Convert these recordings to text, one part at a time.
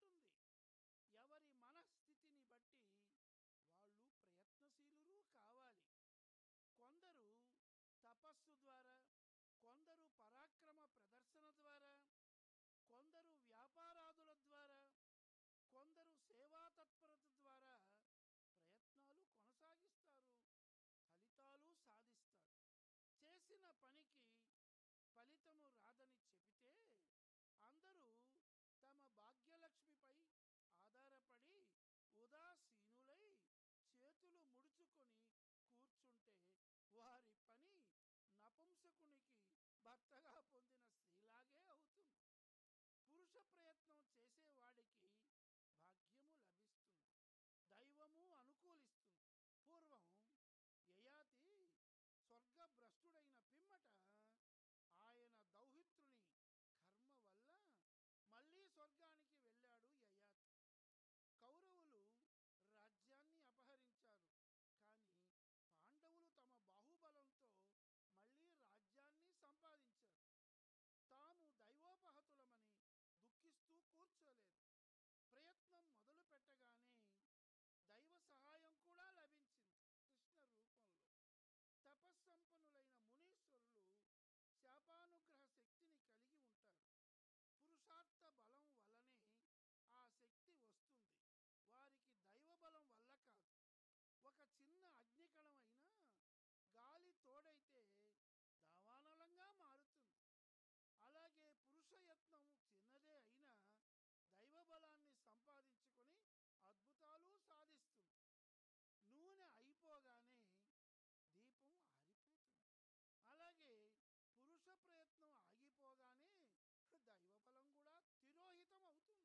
ఉంటుంది. ఎవరి మనస్థితిని బట్టి వాళ్ళు ప్రయత్నశీలురు కావాలి. కొందరు తపస్సు ద్వారా, కొందరు పరాక్రమ ప్రదర్శన ద్వారా, కొందరు వ్యాపారాదుల ద్వారా, కొందరు సేవా తత్పరత ద్వారా ప్రయత్నాలు కొనసాగిస్తారు, ఫలితాలు సాధిస్తారు. చేసిన పనికి ఫలితము రాదని చెబితే అందరూ తమ భాగ్యలక్ష్మిపై ఆధారపడి ఉదాసీనులై చేతులు ముడుచుకొని కూర్చుంటే వారి పని నపుంసకునికి భర్తగా పొందిన స్త్రీలాగే అవుతుంది. పురుష ప్రయత్నం చేసేవాడికి భాగ్యము లభిస్తుంది, దైవము అనుకూలిస్తుంది. పూర్వం యయాతి స్వర్గభ్రష్టుడైన పిమ్మట ఆయన దౌహిత్రుని కర్మ వల్ల మళ్ళీ స్వర్గానికి వెళ్ళాడు యయాతి. కౌరవులు రాజ్యాన్ని అపహరించారు, కానీ పాండవులు తమ బాహుబలంతో మళ్ళీ రాజ్యాన్ని సంపాదించారు. తాము దైవోపహతులమని దుఃఖిస్తూ కూర్చోలేదు. ప్రయత్నం మొదలు పెట్టగానే దైవ సహాయం కూడా లభించింది, కృష్ణ రూపంలో. తపస్సంపన్నులైన మునీశ్వరులు శాపానుగ్రహ శక్తిని కలిగి ఉంటారు. పురుషార్థ బలం వల్లనే ఆ శక్తి వస్తుంది, వారికి దైవ బలం వల్ల కాదు. ఒక చిన్న అగ్నికణం అయినా గాలి తోడైతే దావానలంగా మారుతుంది. అలాగే పురుషయత్నం చిన్నదే అయినా దైవ బలాన్ని సంపాదించుకొని అద్భుతాలు సాధిస్తుంది. నూనె అయిపోగానే దీపం ఆరిపోతుంది. అలాగే పురుష ప్రయత్నం ఆగిపోగానే దైవబలం కూడా తిరోహితం అవుతుంది.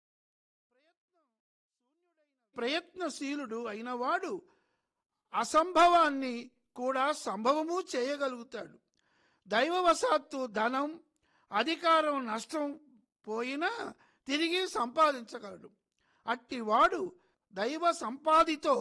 ప్రయత్నశీలుడు అయినవాడు అసంభవాన్ని కూడా సంభవము చేయగలుగుతాడు. దైవవశాత్తు ధనం, అధికారం నష్టం పోయినా తిరిగి సంపాదించగలడు. అట్టివాడు దైవ సంపాదితో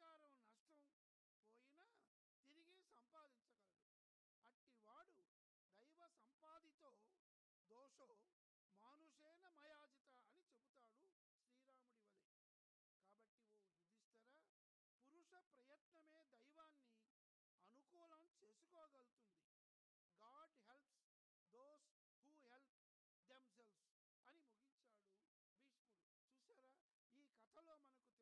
దోషో మానుషేన మయాజిత అని చెబుతాడు శ్రీరాముడి వలె. కాబట్టి ఓ యుధిష్ఠిర, పురుష ప్రయత్నమే దైవాన్ని అనుకూలం చేసుకోగలుగుతుంది. God helps those who help themselves అని ముగించాడు భీష్ముడు. చూసారా, ఈ కథలో మనకు